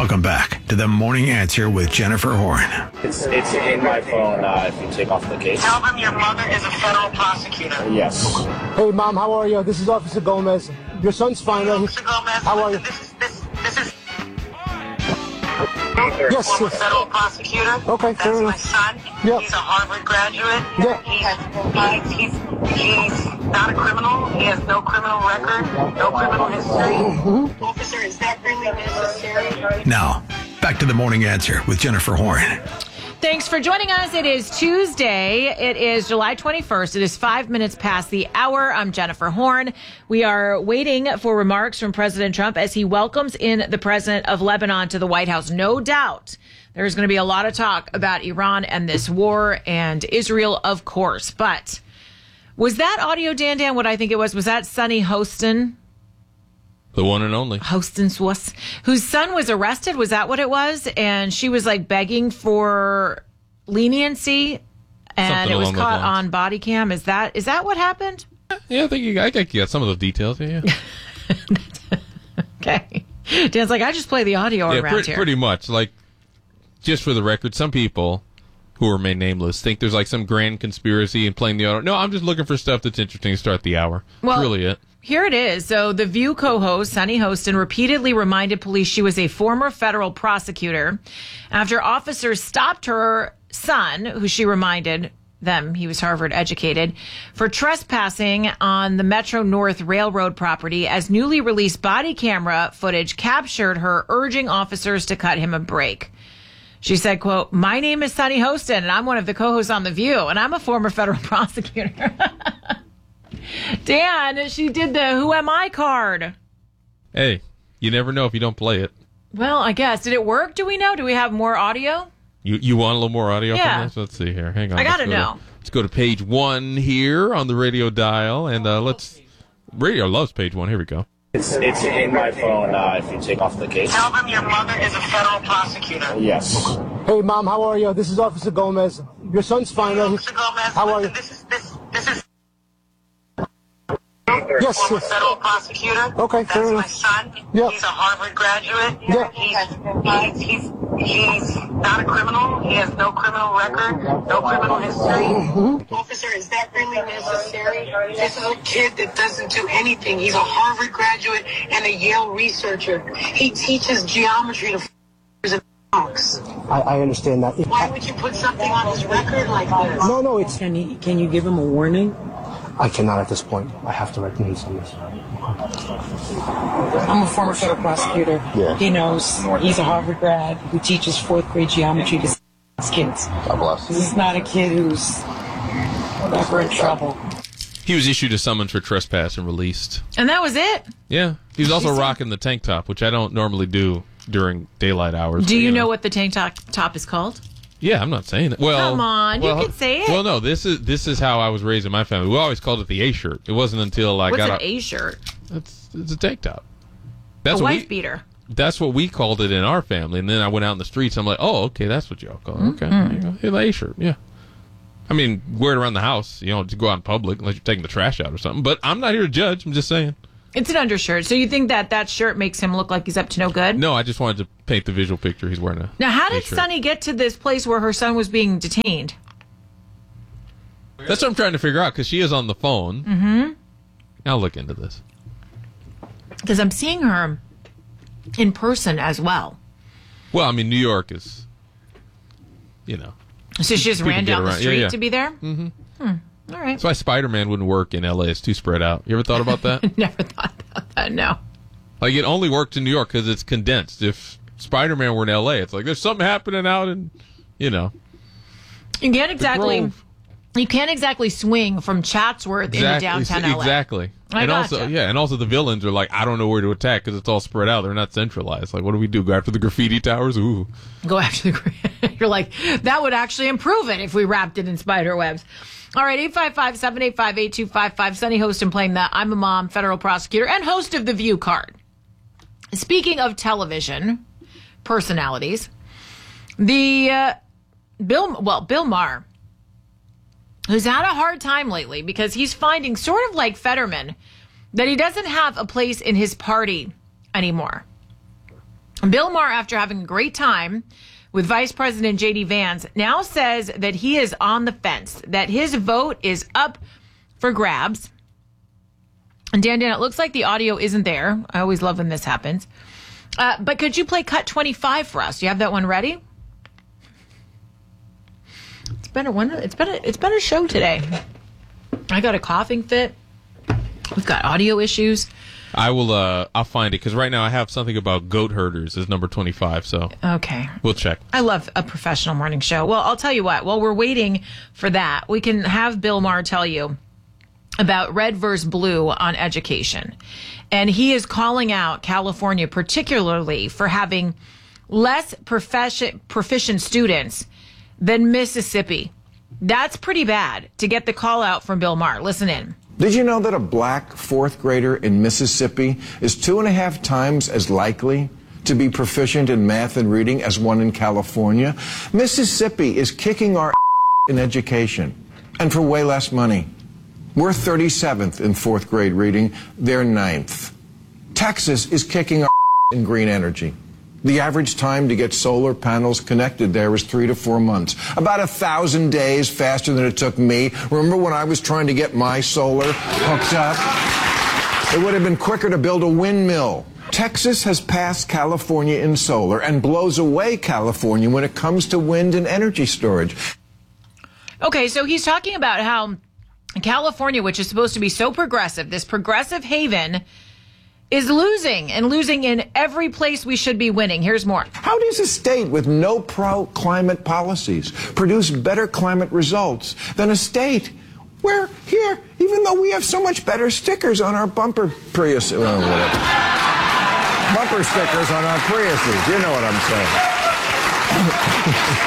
Welcome back to The Morning Answer with Jennifer Horn. It's in my phone if you take off the case. Tell them your mother is a federal prosecutor. Yes. Hey, Mom, how are you? This is Officer Gomez. Your son's fine. Officer Gomez, how are you? This is Yes, former yes. federal prosecutor. Okay, That's fair my enough. son. Yeah. He's a Harvard graduate. Yeah. He's not a criminal. He has no criminal record, no criminal history. Officer, is that really necessary? Now, back to The Morning Answer with Jennifer Horn. Thanks for joining us. It is Tuesday. It is July 21st. It is 5 minutes past the hour. I'm Jennifer Horn. We are waiting for remarks from President Trump as he welcomes in the president of Lebanon to the White House. No doubt there's going to be a lot of talk about Iran and this war and Israel, of course. But was that audio, Dan, what I think it was? Was that Sunny Hostin? The one and only. Hostin Swiss, whose son was arrested. Was that what it was? And she was like begging for leniency, and Something it was along those caught lines. on body cam. Is that what happened? Yeah, I think you got some of those details. Yeah, Okay. Dan's like, I just play the audio around here. pretty much. Like, just for the record, some people who remain nameless think there's like some grand conspiracy in playing the audio. No, I'm just looking for stuff that's interesting to start the hour. Well, That's really it. Here it is. So the View co-host, Sunny Hostin, repeatedly reminded police she was a former federal prosecutor after officers stopped her son, who she reminded them he was Harvard educated, for trespassing on the Metro North Railroad property as newly released body camera footage captured her urging officers to cut him a break. She said, quote, "My name is Sunny Hostin, and I'm one of the co-hosts on The View, and I'm a former federal prosecutor." Dan, she did the Who Am I card. Hey, you never know if you don't play it. Well, I guess. Did it work? Do we know? Do we have more audio? You want a little more audio Yeah. from this? Let's see here. Hang on. I gotta Let's go know. Let's go to page 1 here on the radio dial, and radio loves page 1. Here we go. It's in my phone if you take off the case. Tell them your mother is a federal prosecutor. Yes. Hey, Mom, how are you? This is Officer Gomez. Your son's fine. Officer Gomez, How are you? this is Yes, former yes. federal prosecutor. Okay, That's fair my enough. son. Yeah. He's a Harvard graduate. Yeah. He's not a criminal. He has no criminal record, no criminal history. Officer, is that really necessary? This is a kid that doesn't do anything. He's a Harvard graduate and a Yale researcher. He teaches geometry to folks. I understand that. Why would you put something on his record like this? No, it's... Can you give him a warning? I cannot at this point. I have to recommend some of this. I'm a former federal prosecutor. Yeah. He knows he's a Harvard grad who teaches fourth grade geometry to kids. God bless. This is not a kid who's ever in trouble. He was issued a summons for trespass and released. And that was it? Yeah. He was also rocking the tank top, which I don't normally do during daylight hours. Do but, you know what the tank top is called? Yeah, I'm not saying it. Well, Come on, you could say it. Well, no, this is how I was raised in my family. We always called it the A shirt. It wasn't until I What's got an A shirt? It's a tank top. That's A what wife beater. That's what we called it in our family. And then I went out in the streets. I'm like, oh, okay, that's what y'all call it. Okay, there you go. Yeah, the A shirt. Yeah. I mean, wear it around the house. You know, to go out in public unless you're taking the trash out or something. But I'm not here to judge. I'm just saying. It's an undershirt. So you think that shirt makes him look like he's up to no good? No, I just wanted to paint the visual picture. He's wearing a. Now, how did A-shirt. Sunny get to this place where her son was being detained? That's what I'm trying to figure out because she is on the phone. Mm-hmm. I'll look into this. Because I'm seeing her in person as well. Well, I mean, New York is, you know. So she just People ran get down the around. street Yeah. to be there? Mm-hmm. All right. That's why Spider-Man wouldn't work in L.A. It's too spread out. You ever thought about that? Never thought about that, no. Like, it only worked in New York because it's condensed. If Spider-Man were in L.A., it's like, there's something happening out in, you know. You can't exactly... Grove. You can't exactly swing from Chatsworth into downtown LA. Exactly. I and gotcha. also, yeah, and also the villains are like, I don't know where to attack because it's all spread out. They're not centralized. Like, what do we do? Go after the graffiti towers? Ooh. Go after the... You're like, that would actually improve it if we wrapped it in spider webs. All right, 855-785-8255. Sunny Hostin playing the I'm a Mom federal prosecutor and host of The View card. Speaking of television personalities, the Bill Maher, who's had a hard time lately because he's finding, sort of like Fetterman, that he doesn't have a place in his party anymore. Bill Maher, after having a great time with Vice President J.D. Vance, now says that he is on the fence, that his vote is up for grabs. And Dan, it looks like the audio isn't there. I always love when this happens. But could you play cut 25 for us? Do you have that one ready? It's been a show today. I got a coughing fit. We've got audio issues. I'll find it, because right now I have something about goat herders as number 25, so okay, we'll check. I love a professional morning show. Well, I'll tell you what, while we're waiting for that, we can have Bill Maher tell you about red versus blue on education. And he is calling out California particularly for having less proficient students than Mississippi. That's pretty bad to get the call out from Bill Maher. Listen in. Did you know that a black fourth grader in Mississippi is 2.5 times as likely to be proficient in math and reading as one in California? Mississippi is kicking our in education, and for way less money. We're 37th in fourth grade reading, they're 9th. Texas is kicking our in green energy. The average time to get solar panels connected there was 3 to 4 months. About 1,000 days faster than it took me. Remember when I was trying to get my solar hooked up? It would have been quicker to build a windmill. Texas has passed California in solar and blows away California when it comes to wind and energy storage. Okay, so he's talking about how California, which is supposed to be so progressive, this progressive haven, is losing in every place we should be winning. Here's more. How does a state with no pro-climate policies produce better climate results than a state where here, even though we have so much better stickers on our bumper Prius, bumper stickers on our Priuses, you know what I'm saying.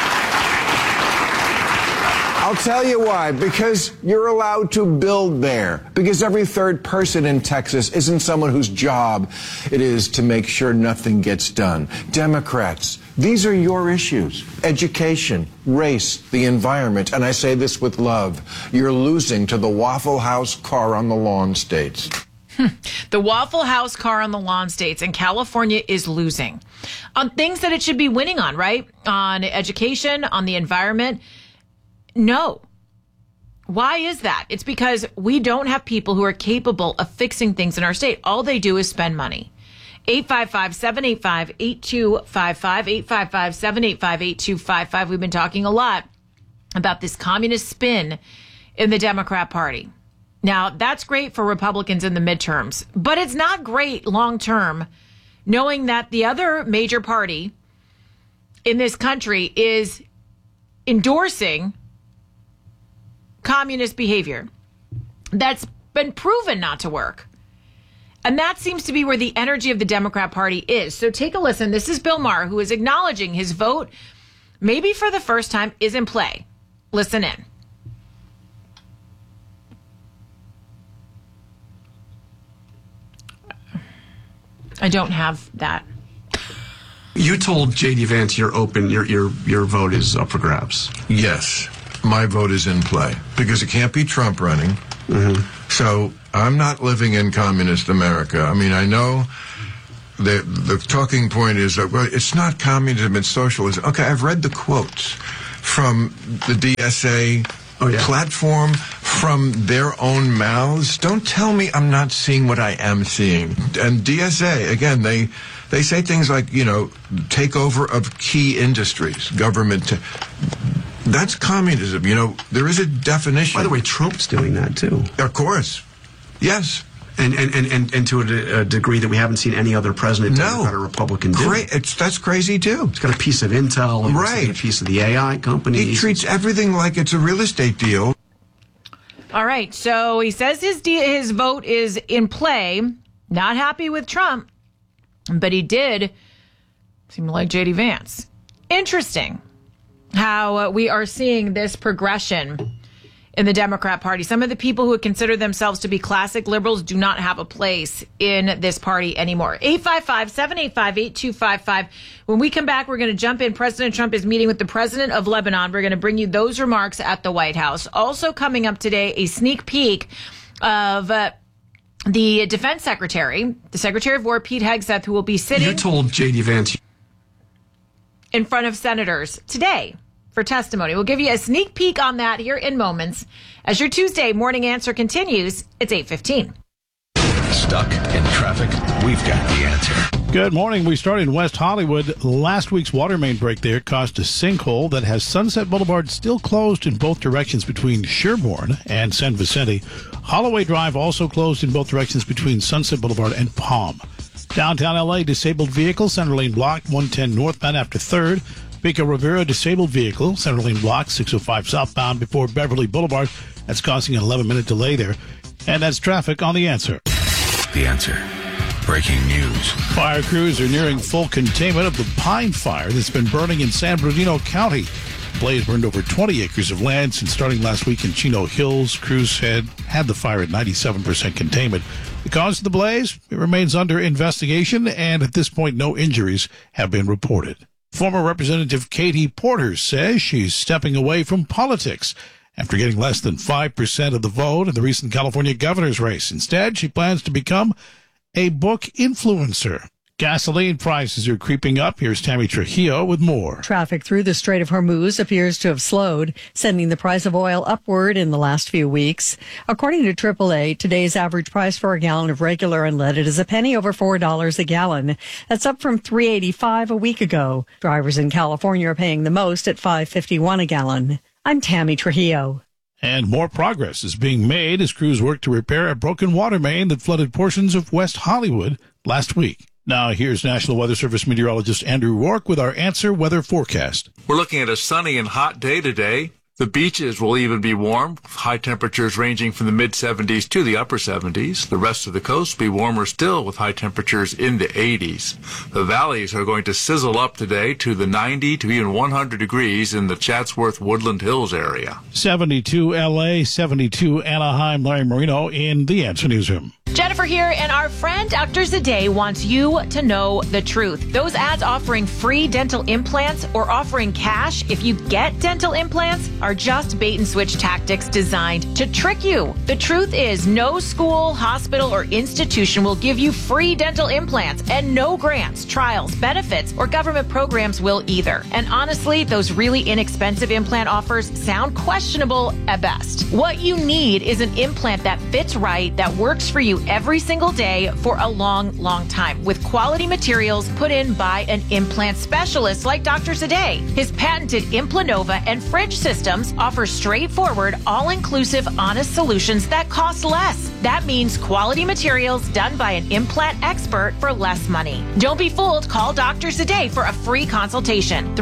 I'll tell you why. Because you're allowed to build there. Because every third person in Texas isn't someone whose job it is to make sure nothing gets done. Democrats, these are your issues. Education, race, the environment. And I say this with love. You're losing to the Waffle House car on the lawn states. The Waffle House car on the lawn states, and California is losing on things that it should be winning on, right? On education, on the environment. No. Why is that? It's because we don't have people who are capable of fixing things in our state. All they do is spend money. 855-785-8255, 855-785-8255. We've been talking a lot about this communist spin in the Democrat Party. Now, that's great for Republicans in the midterms, but it's not great long term knowing that the other major party in this country is endorsing communist behavior that's been proven not to work. And that seems to be where the energy of the Democrat Party is. So take a listen. This is Bill Maher, who is acknowledging his vote, maybe for the first time, is in play. Listen in. I don't have that. You told J.D. Vance you're open, your vote is up for grabs. Yes, my vote is in play because it can't be Trump running. Mm-hmm. So I'm not living in communist America. I mean, I know the talking point is that, well, it's not communism, it's socialism. Okay, I've read the quotes from the DSA platform, from their own mouths. Don't tell me I'm not seeing what I am seeing. And DSA, again, they say things like, takeover of key industries, government. That's communism. There is a definition. By the way, Trump's doing that too. Of course. Yes. And to a degree that we haven't seen any other president, Democrat or Republican, do. Great. That's crazy too. He's got a piece of intel, and right? A piece of the AI company. He treats everything like it's a real estate deal. All right. So he says his vote is in play. Not happy with Trump, but he did seem to like J.D. Vance. Interesting how we are seeing this progression in the Democrat Party. Some of the people who would consider themselves to be classic liberals do not have a place in this party anymore. 855-785-8255. When we come back, we're going to jump in. President Trump is meeting with the president of Lebanon. We're going to bring you those remarks at the White House. Also coming up today, a sneak peek of the defense secretary, the Secretary of War, Pete Hegseth, who will be sitting. You told J.D. Vance in front of senators today for testimony. We'll give you a sneak peek on that here in moments as your Tuesday morning answer continues. It's 8:15. Stuck in traffic? We've got the answer. Good morning. We start in West Hollywood. Last week's water main break there caused a sinkhole that has Sunset Boulevard still closed in both directions between Sherbourne and San Vicente. Holloway Drive also closed in both directions between Sunset Boulevard and Palm. Downtown LA, disabled vehicle, center lane blocked, 110 northbound after 3rd. Pico Rivera, disabled vehicle, center lane blocked, 605 southbound before Beverly Boulevard. That's causing an 11-minute delay there. And that's traffic on The Answer. The Answer. Breaking news. Fire crews are nearing full containment of the pine fire that's been burning in San Bernardino County. The blaze burned over 20 acres of land since starting last week in Chino Hills. Crews had the fire at 97% containment. The cause of the blaze, it remains under investigation, and at this point, no injuries have been reported. Former Representative Katie Porter says she's stepping away from politics after getting less than 5% of the vote in the recent California governor's race. Instead, she plans to become a book influencer. Gasoline prices are creeping up. Here's Tammy Trujillo with more. Traffic through the Strait of Hormuz appears to have slowed, sending the price of oil upward in the last few weeks. According to AAA, today's average price for a gallon of regular unleaded is a penny over $4 a gallon. That's up from $3.85 a week ago. Drivers in California are paying the most at $5.51 a gallon. I'm Tammy Trujillo. And more progress is being made as crews work to repair a broken water main that flooded portions of West Hollywood last week. Now, here's National Weather Service meteorologist Andrew Rourke with our Answer Weather Forecast. We're looking at a sunny and hot day today. The beaches will even be warm, high temperatures ranging from the mid-70s to the upper 70s. The rest of the coast will be warmer still with high temperatures in the 80s. The valleys are going to sizzle up today to the 90 to even 100 degrees in the Chatsworth Woodland Hills area. 72 L.A., 72 Anaheim. Larry Marino in the Answer Newsroom. Jennifer here, and our friend Dr. Zadeh wants you to know the truth. Those ads offering free dental implants or offering cash if you get dental implants are just bait and switch tactics designed to trick you. The truth is, no school, hospital, or institution will give you free dental implants, and no grants, trials, benefits, or government programs will either. And honestly, those really inexpensive implant offers sound questionable at best. What you need is an implant that fits right, that works for you every single day for a long, long time, with quality materials put in by an implant specialist like Dr. Zadeh. His patented Implanova and Fridge systems offer straightforward, all-inclusive, honest solutions that cost less. That means quality materials done by an implant expert for less money. Don't be fooled. Call Dr. Zadeh for a free consultation.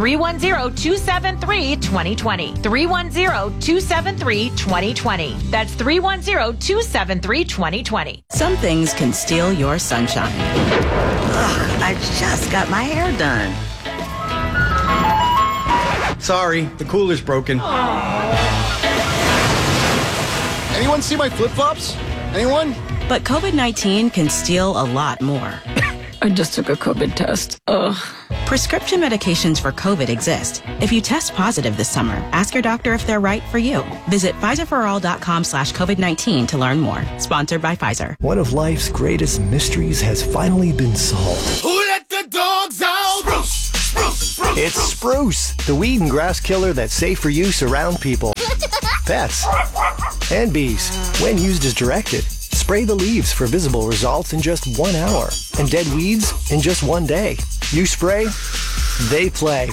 310-273-2020. 310-273-2020. That's 310-273-2020. Some things can steal your sunshine. Ugh, I just got my hair done. Sorry, the cooler's broken. Anyone see my flip-flops? Anyone? But COVID-19 can steal a lot more. I just took a COVID test. Ugh. Prescription medications for COVID exist. If you test positive this summer, ask your doctor if they're right for you. Visit PfizerForAll.com/COVID-19 to learn more. Sponsored by Pfizer. One of life's greatest mysteries has finally been solved. Who let the dogs out? Spruce, spruce, spruce. It's Spruce, the weed and grass killer that's safe for use around people, pets, and bees. When used as directed, spray the leaves for visible results in just 1 hour, and dead weeds in just 1 day. You spray, they play.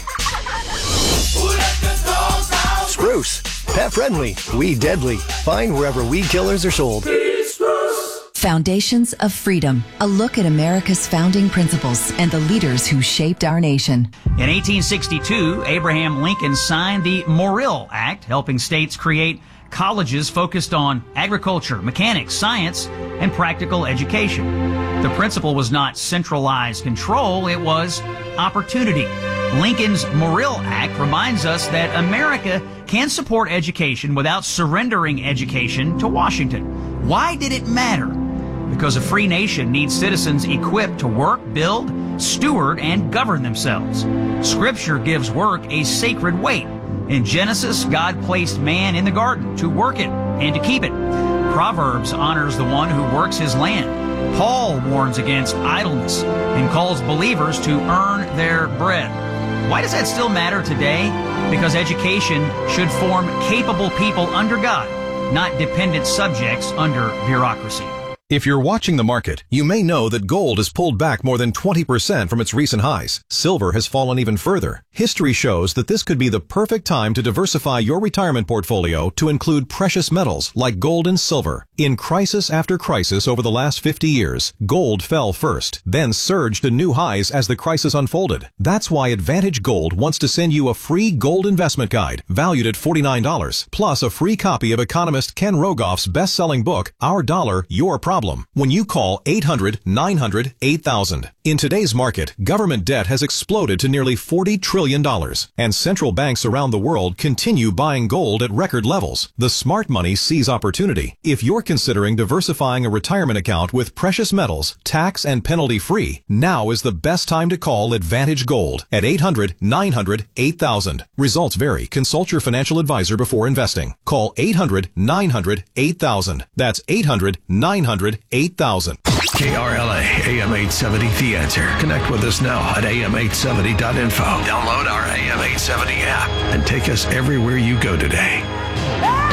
Spruce, pet friendly, weed deadly. Find wherever weed killers are sold. Foundations of Freedom, a look at America's founding principles and the leaders who shaped our nation. In 1862, Abraham Lincoln signed the Morrill Act, helping states create colleges focused on agriculture, mechanics, science, and practical education. The principle was not centralized control, it was opportunity. Lincoln's Morrill Act reminds us that America can support education without surrendering education to Washington. Why did it matter? Because a free nation needs citizens equipped to work, build, steward, and govern themselves. Scripture gives work a sacred weight. In Genesis, God placed man in the garden to work it and to keep it. Proverbs honors the one who works his land. Paul warns against idleness and calls believers to earn their bread. Why does that still matter today? Because education should form capable people under God, not dependent subjects under bureaucracy. If you're watching the market, you may know that gold has pulled back more than 20% from its recent highs. Silver has fallen even further. History shows that this could be the perfect time to diversify your retirement portfolio to include precious metals like gold and silver. In crisis after crisis over the last 50 years, gold fell first, then surged to new highs as the crisis unfolded. That's why Advantage Gold wants to send you a free gold investment guide valued at $49, plus a free copy of economist Ken Rogoff's best-selling book, Our Dollar, Your Problem, when you call 800-900-8000. In today's market, government debt has exploded to nearly $40 trillion, and central banks around the world continue buying gold at record levels. The smart money sees opportunity. If you're considering diversifying a retirement account with precious metals, tax and penalty free, now is the best time to call Advantage Gold at 800-900-8000. Results vary. Consult your financial advisor before investing. Call 800-900-8000. That's 800-900-8000. KRLA AM 870 The Answer. Connect with us now at am870.info. Download our AM 870 app and take us everywhere you go today.